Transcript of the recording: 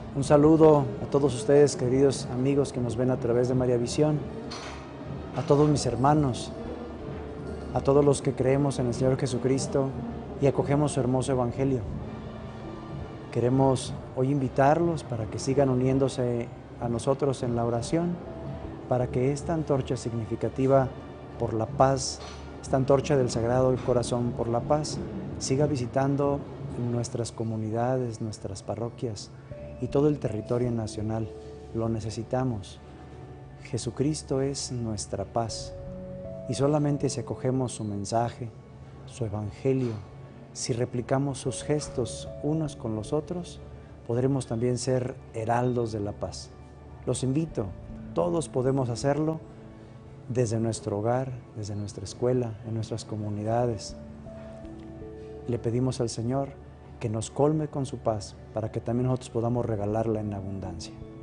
Un saludo a todos ustedes, queridos amigos que nos ven a través de María Visión, a todos mis hermanos, a todos los que creemos en el Señor Jesucristo y acogemos su hermoso Evangelio. Queremos hoy invitarlos para que sigan uniéndose a nosotros en la oración, para que esta antorcha significativa por la paz, esta antorcha del Sagrado Corazón por la paz, siga visitando nuestras comunidades, nuestras parroquias y todo el territorio nacional. Lo necesitamos. Jesucristo es nuestra paz y solamente si acogemos su mensaje, su evangelio, si replicamos sus gestos unos con los otros, podremos también ser heraldos de la paz. Los invito, todos podemos hacerlo desde nuestro hogar, desde nuestra escuela, en nuestras comunidades. Le pedimos al Señor que nos colme con su paz para que también nosotros podamos regalarla en abundancia.